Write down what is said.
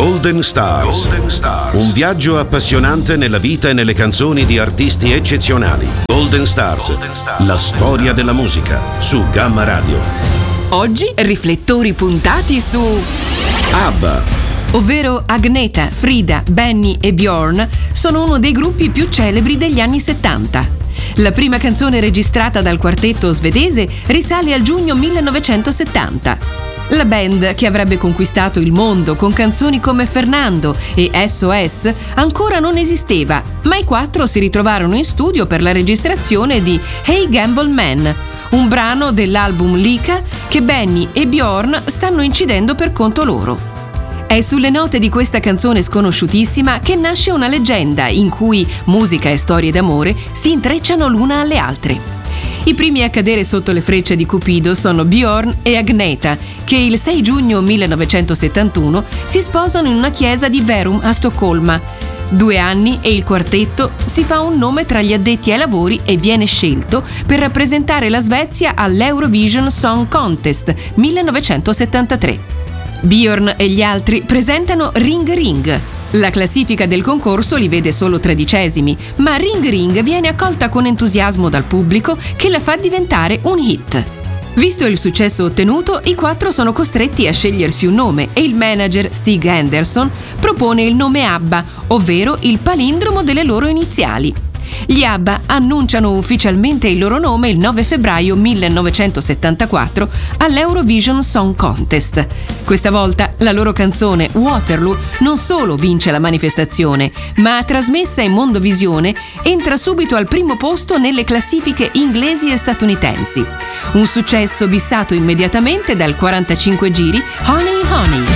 Golden Stars. Un viaggio appassionante nella vita e nelle canzoni di artisti eccezionali. Golden Stars, la storia della musica, su Gamma Radio. Oggi riflettori puntati su ABBA, ovvero Agnetha, Frida, Benny e Björn sono uno dei gruppi più celebri degli anni 70. La prima canzone registrata dal quartetto svedese risale al giugno 1970. La band, che avrebbe conquistato il mondo con canzoni come Fernando e SOS, ancora non esisteva, ma i quattro si ritrovarono in studio per la registrazione di Hey Gamble Man, un brano dell'album Lika che Benny e Björn stanno incidendo per conto loro. È sulle note di questa canzone sconosciutissima che nasce una leggenda in cui musica e storie d'amore si intrecciano l'una alle altre. I primi a cadere sotto le frecce di Cupido sono Björn e Agnetha, che il 6 giugno 1971 si sposano in una chiesa di Verum a Stoccolma. 2 anni e il quartetto si fa un nome tra gli addetti ai lavori e viene scelto per rappresentare la Svezia all'Eurovision Song Contest 1973. Björn e gli altri presentano Ring Ring. La classifica del concorso li vede solo 13esimi, ma Ring Ring viene accolta con entusiasmo dal pubblico che la fa diventare un hit. Visto il successo ottenuto, i quattro sono costretti a scegliersi un nome e il manager Stig Andersson propone il nome ABBA, ovvero il palindromo delle loro iniziali. Gli ABBA annunciano ufficialmente il loro nome il 9 febbraio 1974 all'Eurovision Song Contest. Questa volta la loro canzone Waterloo non solo vince la manifestazione, ma trasmessa in Mondovisione entra subito al primo posto nelle classifiche inglesi e statunitensi. Un successo bissato immediatamente dal 45 giri Honey Honey.